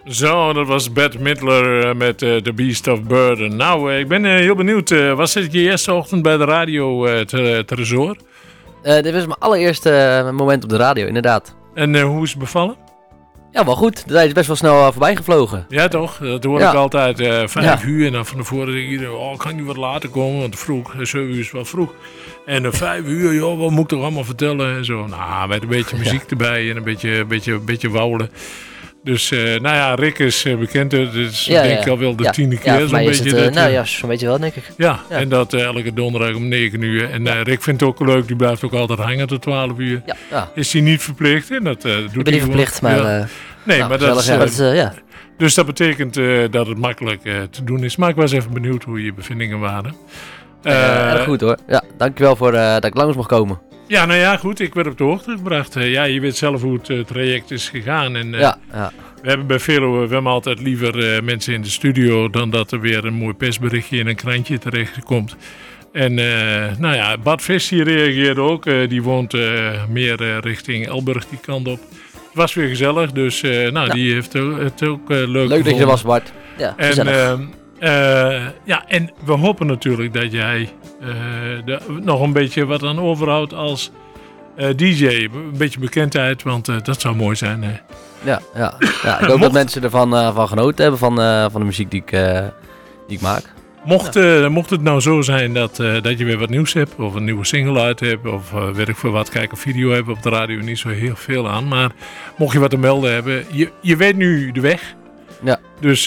Zo, dat was Bette Midler met The Beast of Burden. Nou, ik ben heel benieuwd. Was dit je eerste ochtend bij de radio, Tresor? Dit was mijn allereerste moment op de radio, inderdaad. En hoe is het bevallen? Ja, wel goed. De tijd is best wel snel voorbij gevlogen. Ja, toch? Dat hoor ik altijd. 5 uur en dan van tevoren denk ik, kan je wat later komen? Want vroeg, 7 uur is wel vroeg. En 5 uur, joh, wat moet ik toch allemaal vertellen? En zo. Nou, met een beetje muziek erbij en een beetje wauwelen. Dus, Rick is bekend. Dus denk ik al wel de 10e keer. Voor mij is het, zo'n beetje wel, denk ik. Ja, en dat elke donderdag om 9 uur. En Rick vindt het ook leuk, die blijft ook altijd hangen tot 12 uur. Ja. Is hij niet verplicht? En dat doet ik ben niet verplicht, maar... maar dat Dus dat betekent dat het makkelijk te doen is. Maar ik was even benieuwd hoe je bevindingen waren. Erg goed hoor. Ja, dankjewel voor dat ik langs mocht komen. Ja, nou ja, goed. Ik werd op de hoogte gebracht. Je weet zelf hoe het traject is gegaan. En, we hebben bij Veluwe, we hebben altijd liever mensen in de studio dan dat er weer een mooi persberichtje in een krantje terechtkomt. En Bart Vis hier reageerde ook. Die woont meer richting Elburg die kant op. Het was weer gezellig, dus die heeft het ook leuk Leuk gevonden. dat je er was, Bart. Ja, gezellig. En we hopen natuurlijk dat jij nog een beetje wat aan overhoudt als DJ. Een beetje bekendheid, want dat zou mooi zijn. Hè? Ja, ik hoop dat mensen ervan van genoten hebben van de muziek die ik maak. Mocht het nou zo zijn dat je weer wat nieuws hebt, of een nieuwe single uit hebt, of weet ik veel wat, kijk, een video hebben op de radio, niet zo heel veel aan. Maar mocht je wat te melden hebben, je weet nu de weg. Ja. Dus,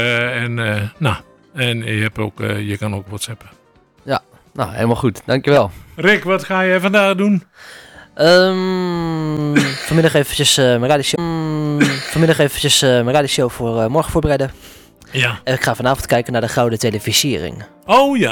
en je hebt ook, je kan ook WhatsAppen. Ja, nou, helemaal goed. Dankjewel. Rick, wat ga je vandaag doen? Vanmiddag eventjes mijn radioshow voor morgen voorbereiden. Ja. En ik ga vanavond kijken naar de Gouden Televisiering. Oh ja.